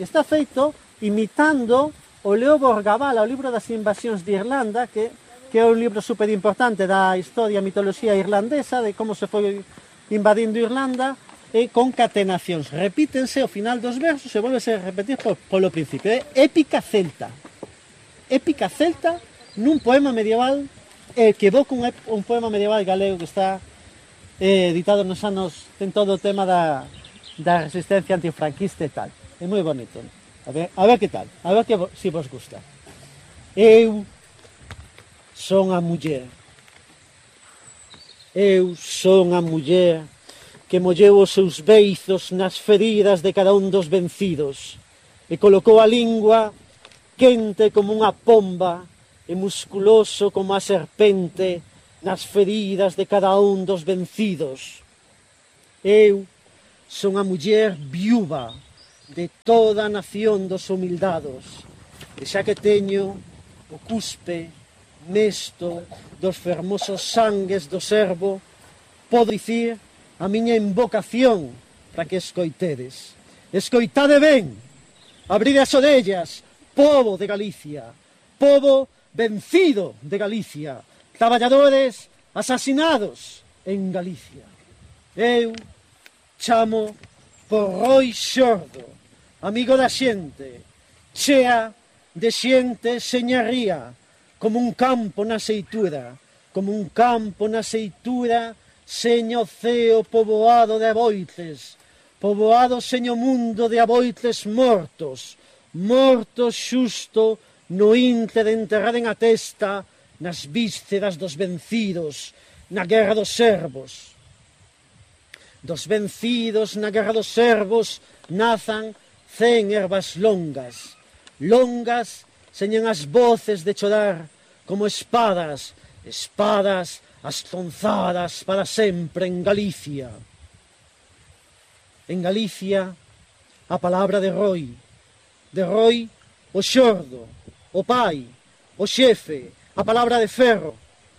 E está feito imitando o Leo Borgabala, o libro das invasións de Irlanda, que é un libro super importante da historia e mitoloxía irlandesa, de como se foi invadindo Irlanda, e concatenacións. Repítense ao final dos versos e volvese a repetir polo principio. É épica celta. Épica celta nun poema medieval que evoca un poema medieval galego que está editado nos anos, ten todo o tema da resistencia antifranquista e tal. É moi bonito. A ver que tal, a ver que si vos gusta. Eu son a muller. Eu son a muller que molleu os seus beizos nas feridas de cada un dos vencidos e colocou a lingua quente como unha pomba e musculoso como a serpente nas feridas de cada un dos vencidos. Eu son a muller viúva de toda a nación dos humildados, e xa que teño o cuspe mesto dos fermosos sangues do servo, podo dicir a miña invocación para que escoitedes. Escoitade ben, abrid as orellas, pobo de Galicia, pobo vencido de Galicia, traballadores asasinados en Galicia. Eu chamo por Roi Xordo, amigo da xente, chea de xente señaría, como un campo na seitura, como un campo na seitura, seño ceo poboado de aboites, poboado seño mundo de aboites mortos, mortos xusto no inte de enterraren a testa nas vísceras dos vencidos na guerra dos servos. Dos vencidos na guerra dos servos nazan 100 ervas longas, longas señan as voces de chorar como espadas, espadas astronzadas para sempre en Galicia. En Galicia, a palabra de Roi o xordo, o pai, o xefe, a palabra de ferro,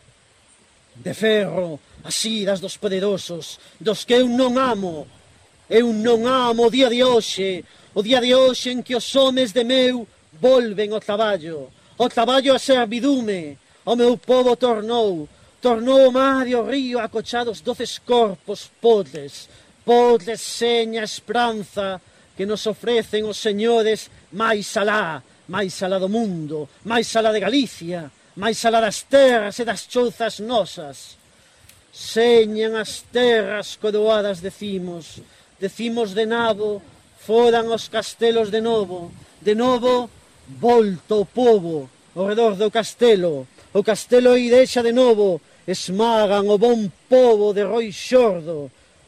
así das dos poderosos, dos que eu non amo o día de hoxe en que os homes de meu volven ao traballo a servidume, o meu povo tornou o mar e o río acochados 12 corpos podres seña esperanza que nos ofrecen os señores máis alá do mundo, máis alá de Galicia, máis alá das terras e das chouzas nosas. Señan as terras coroadas, decimos de nabo, foran os castelos de novo volto o povo ao redor do castelo, o castelo e deixa de novo, esmagan o bon povo de Roi Xordo,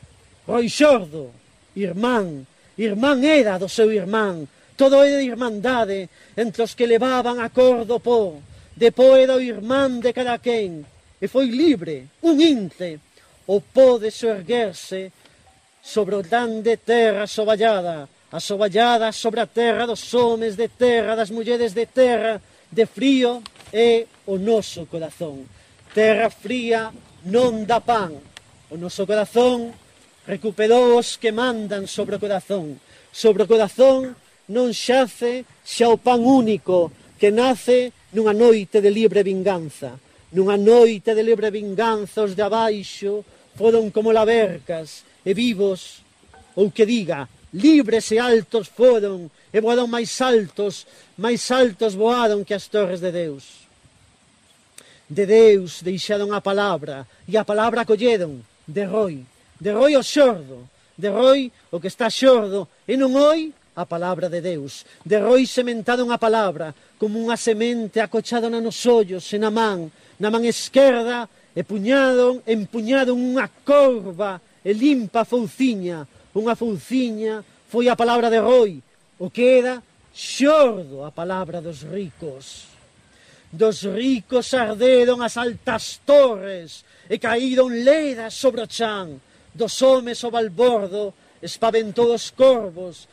irmán era do seu irmán, todo era de irmandade, entre os que levaban a cor do po, de po era o irmán de cada quen, e foi libre, un inte, o po de soerguerse sobre o grande terra asovallada sobre a terra dos homes de terra, das mulleres de terra, de frío é o noso corazón. Terra fría non dá pan, o noso corazón recuperou os que mandan sobre o corazón non xace xa o pan único que nace nunha noite de libre vinganza. Nunha noite de libre vinganza os de abaixo foron como labercas e vivos, ou que diga, libres e altos foron, e voaron máis altos voaron que as torres de Deus. De Deus deixaron a palabra, e a palabra colleron de Roi o xordo, de Roi o que está xordo, e non oi a palabra de Deus. De Roi sementaron a palabra como unha semente acochada nos ollos e na man esquerda, e empuñaron unha corva e limpa fouciña. Unha fouciña foi a palabra de Roi, o que era xordo a palabra dos ricos. Dos ricos arderon as altas torres e caíron leras sobre o chan. Dos homes o balbordo espaventou os corvos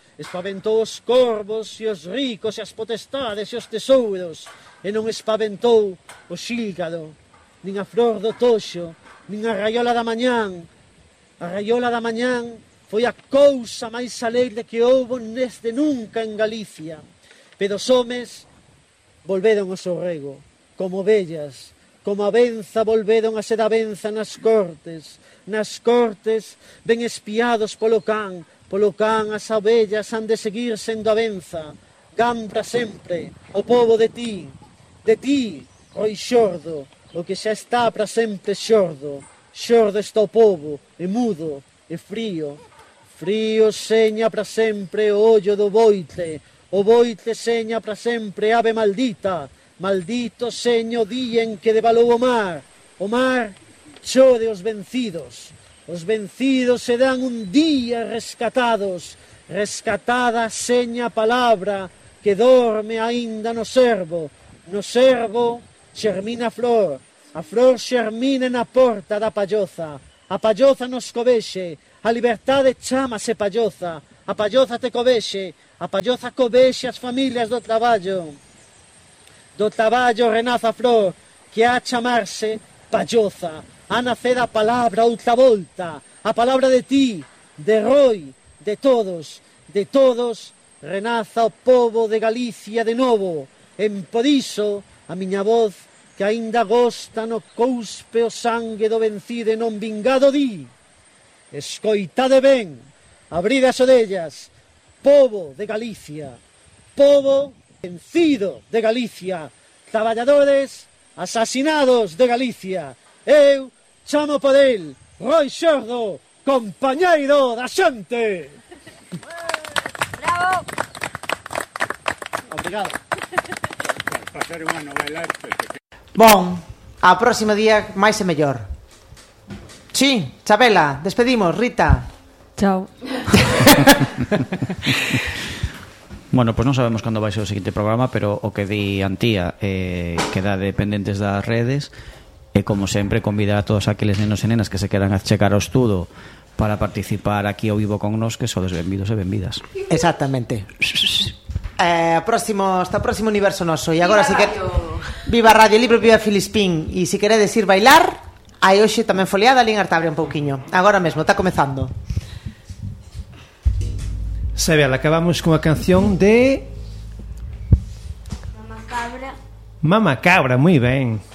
e os ricos e as potestades e os tesouros, e non espaventou o xílgado, nin a flor do toxo, nin a raiola da mañán. A raiola da mañán foi a cousa máis alegre que houbo desde nunca en Galicia. Pero os homes volveron ao seu rego, como ovellas, como a benza volveron a ser a benza nas cortes ben espiados polo can as ovellas han de seguir sendo a benza, gan para sempre, o povo de ti, Roi xordo, o que xa está para sempre xordo está o povo, e mudo, e frío seña para sempre o ollo do boitle, o boitle seña para sempre ave maldita, maldito seña o día en que devalou o mar chore os vencidos serán un día rescatados, rescatada seña a palabra que dorme aínda no servo xermina a flor xermina na porta da palloza, a palloza nos covexe, a liberdade chámase palloza, a palloza te covexe, a palloza covexe as familias do traballo renaza a flor, que ha a chamarse palloza, a nacer a palabra outra volta, a palabra de ti, de Roi, de todos, renaza o povo de Galicia de novo, por iso a miña voz, que aínda gosta no couspe o sangue do vencido e non vingado di, escoitade ben, abrid as orellas, povo de Galicia, povo vencido de Galicia, traballadores asasinados de Galicia, eu chamo por el, Roi Xordo, compañeiro da xente. Bravo. Obrigado. Pasar unha novela. Bon, a próximo día máis e mellor. Sí, Chabela, despedimos, Rita. Chao. Bueno, pois non sabemos cando vai ser o seguinte programa, pero o que di Antía queda dependentes das redes e, como sempre, convidar a todos aqueles nenos e nenas que se queran checar ao estudo para participar aquí ao vivo con nos, que sodes benvidos e benvidas. Exactamente. Hasta o próximo universo noso. E agora si que viva Radio Libre, viva Filispín. E se queredes ir bailar, hai hoxe tamén foliada ali en Artabria un pouquiño. Agora mesmo, está comezando. Sabela, acabamos con a canción de Mamá Cabra. Mamá Cabra, moi ben.